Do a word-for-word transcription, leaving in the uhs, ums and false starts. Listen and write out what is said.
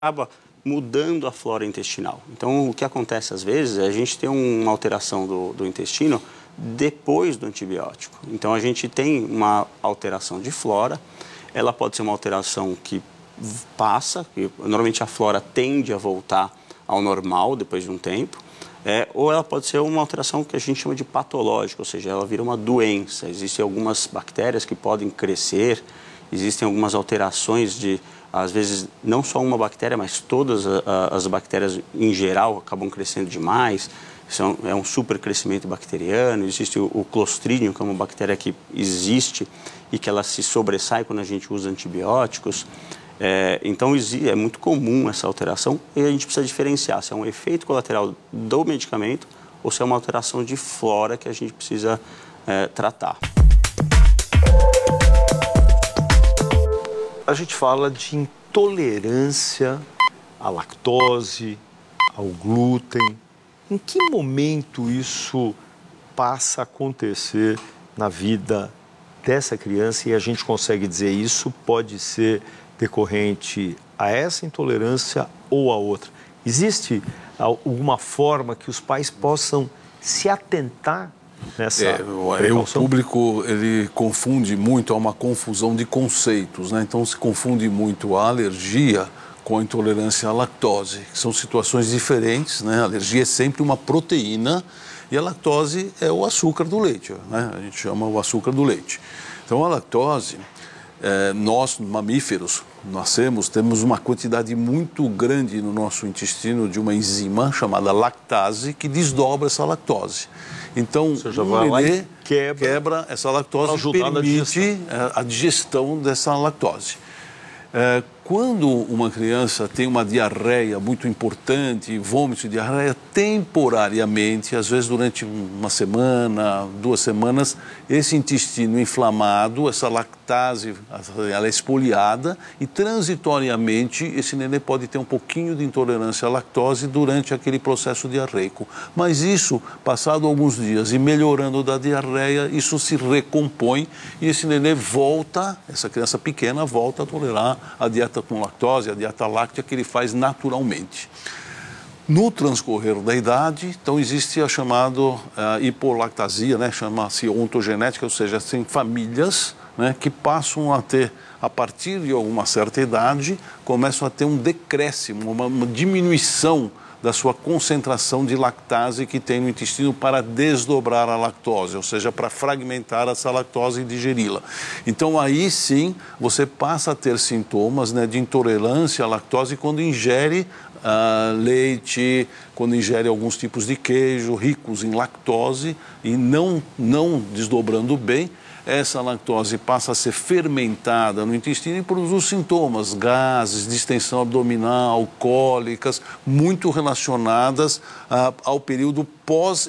acaba mudando a flora intestinal. Então, o que acontece às vezes é a gente tem uma alteração do, do intestino depois do antibiótico. Então, a gente tem uma alteração de flora, ela pode ser uma alteração que passa, que normalmente a flora tende a voltar ao normal depois de um tempo, é, ou ela pode ser uma alteração que a gente chama de patológica, ou seja, ela vira uma doença. Existem algumas bactérias que podem crescer, existem algumas alterações de, às vezes, não só uma bactéria, mas todas as bactérias em geral acabam crescendo demais. São, é um super crescimento bacteriano. Existe o, o Clostridium, que é uma bactéria que existe e que ela se sobressai quando a gente usa antibióticos. É, então, é muito comum essa alteração e a gente precisa diferenciar se é um efeito colateral do medicamento ou se é uma alteração de flora que a gente precisa é, tratar. A gente fala de intolerância à lactose, ao glúten. Em que momento isso passa a acontecer na vida dessa criança e a gente consegue dizer isso pode ser decorrente a essa intolerância ou a outra? Existe alguma forma que os pais possam se atentar nessa é, o público ele confunde muito, há uma confusão de conceitos, né? Então se confunde muito a alergia com a intolerância à lactose, que são situações diferentes, né? A alergia é sempre uma proteína e a lactose é o açúcar do leite, né? A gente chama o açúcar do leite. Então a lactose, é, nós mamíferos nascemos, temos uma quantidade muito grande no nosso intestino de uma enzima chamada lactase que desdobra essa lactose. Então, o nenê quebra, quebra essa lactose e permite a digestão dessa lactose. É, quando uma criança tem uma diarreia muito importante, vômito e diarreia, temporariamente, às vezes durante uma semana, duas semanas, esse intestino inflamado, essa lactase, ela é espoliada e transitoriamente esse nenê pode ter um pouquinho de intolerância à lactose durante aquele processo diarreico. Mas isso, passado alguns dias e melhorando da diarreia, isso se recompõe e esse nenê volta, essa criança pequena volta a tolerar a dieta com lactose, a dieta láctea que ele faz naturalmente. No transcorrer da idade, então existe a chamada uh, hipolactasia, né, chama-se ontogenética, ou seja, tem famílias, né, que passam a ter, a partir de alguma certa idade, começam a ter um decréscimo, uma, uma diminuição da sua concentração de lactase que tem no intestino para desdobrar a lactose, ou seja, para fragmentar essa lactose e digeri-la. Então, aí sim, você passa a ter sintomas, né, de intolerância à lactose quando ingere uh, leite, quando ingere alguns tipos de queijo ricos em lactose e não, não desdobrando bem. Essa lactose passa a ser fermentada no intestino e produz sintomas, gases, distensão abdominal, cólicas, muito relacionadas uh, ao período pós